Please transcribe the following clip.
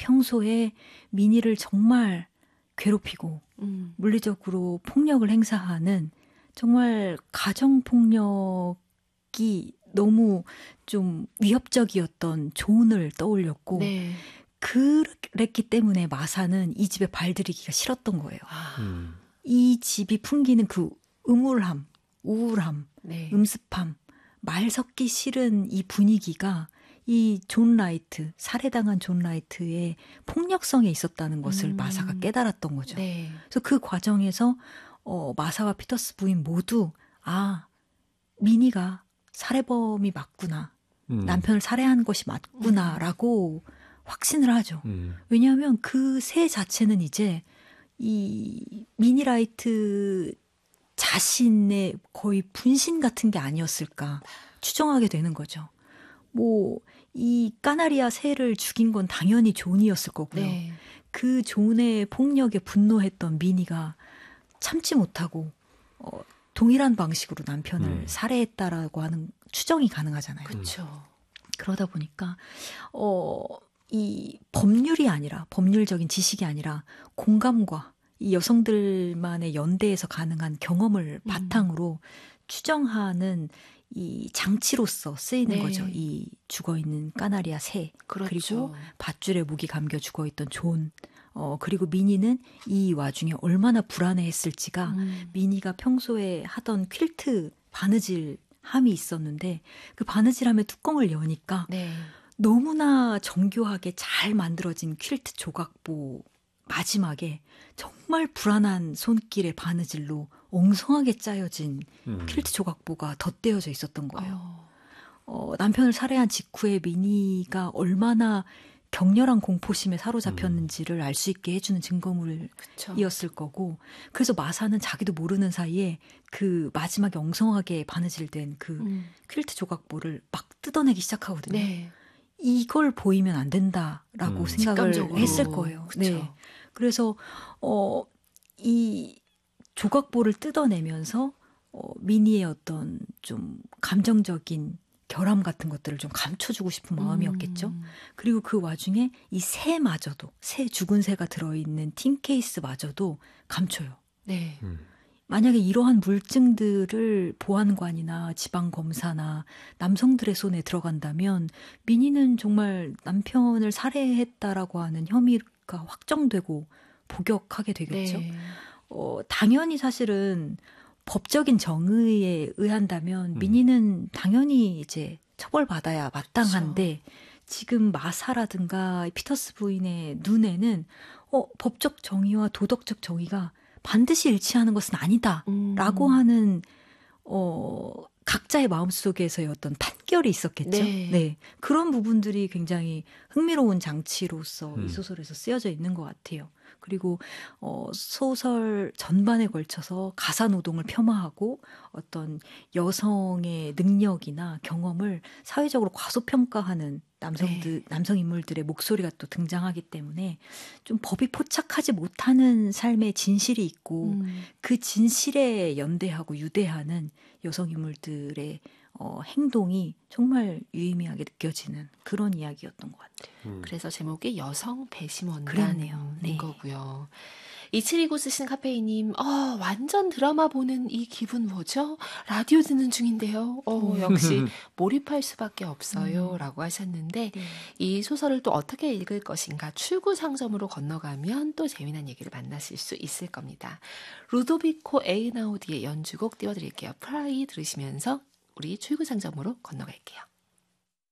평소에 미니를 정말 괴롭히고 물리적으로 폭력을 행사하는 정말 가정폭력이 너무 좀 위협적이었던 존을 떠올렸고 네. 그랬기 때문에 마사는 이 집에 발들이기가 싫었던 거예요. 이 집이 풍기는 그 음울함, 우울함, 네. 음습함, 말 섞기 싫은 이 분위기가 이 존 라이트, 살해당한 존 라이트의 폭력성에 있었다는 것을 마사가 깨달았던 거죠. 네. 그래서 그 과정에서 마사와 피터스 부인 모두 미니가 살해범이 맞구나. 남편을 살해한 것이 맞구나라고 확신을 하죠. 왜냐하면 그 새 자체는 이제 이 미니 라이트 자신의 거의 분신 같은 게 아니었을까 추정하게 되는 거죠. 뭐 이 까나리아 새를 죽인 건 당연히 존이었을 거고요. 네. 그 존의 폭력에 분노했던 미니가 참지 못하고 동일한 방식으로 남편을 살해했다라고 하는 추정이 가능하잖아요. 그렇죠. 그러다 보니까 이 법률이 아니라 법률적인 지식이 아니라 공감과 이 여성들만의 연대에서 가능한 경험을 바탕으로 추정하는 이 장치로서 쓰이는 네. 거죠. 이 죽어있는 까나리아 새 그렇죠. 그리고 밧줄에 목이 감겨 죽어있던 존 그리고 미니는 이 와중에 얼마나 불안해했을지가 미니가 평소에 하던 퀼트 바느질 함이 있었는데 그 바느질함의 뚜껑을 여니까 네. 너무나 정교하게 잘 만들어진 퀼트 조각보 마지막에 정말 불안한 손길의 바느질로 엉성하게 짜여진 퀼트 조각보가 덧대어져 있었던 거예요. 남편을 살해한 직후에 미니가 얼마나 격렬한 공포심에 사로잡혔는지를 알 수 있게 해주는 증거물이었을 거고 그래서 마사는 자기도 모르는 사이에 그 마지막에 엉성하게 바느질된 그 퀼트 조각보를 막 뜯어내기 시작하거든요. 네. 이걸 보이면 안 된다라고 생각을 직감적으로. 했을 거예요. 그쵸. 네. 그래서 이 조각보를 뜯어내면서 미니의 어떤 좀 감정적인 결함 같은 것들을 좀 감춰주고 싶은 마음이었겠죠. 그리고 그 와중에 이 새마저도 새 죽은 새가 들어있는 틴 케이스마저도 감춰요. 네. 만약에 이러한 물증들을 보안관이나 지방검사나 남성들의 손에 들어간다면 미니는 정말 남편을 살해했다라고 하는 혐의가 확정되고 복역하게 되겠죠. 네. 당연히 사실은 법적인 정의에 의한다면 미니는 당연히 이제 처벌받아야 마땅한데 지금 마사라든가 피터스 부인의 눈에는 법적 정의와 도덕적 정의가 반드시 일치하는 것은 아니다라고 하는 각자의 마음속에서의 어떤 판결이 있었겠죠. 네. 네. 그런 부분들이 굉장히 흥미로운 장치로서 이 소설에서 쓰여져 있는 것 같아요. 그리고 소설 전반에 걸쳐서 가사 노동을 폄하하고 어떤 여성의 능력이나 경험을 사회적으로 과소평가하는 남성 인물들의 목소리가 또 등장하기 때문에 좀 법이 포착하지 못하는 삶의 진실이 있고 그 진실에 연대하고 유대하는 여성 인물들의 행동이 정말 유의미하게 느껴지는 그런 이야기였던 것 같아요. 그래서 제목이 여성 배심원단인 그렇네요. 네. 거고요. 2729 쓰신 카페이님, 완전 드라마 보는 이 기분 뭐죠? 라디오 듣는 중인데요. 역시 몰입할 수밖에 없어요. 라고 하셨는데, 네. 이 소설을 또 어떻게 읽을 것인가 출구 상점으로 건너가면 또 재미난 얘기를 만나실 수 있을 겁니다. 루도비코 에이나우디의 연주곡 띄워드릴게요. 프라이 들으시면서 우리 출구 상점으로 건너갈게요.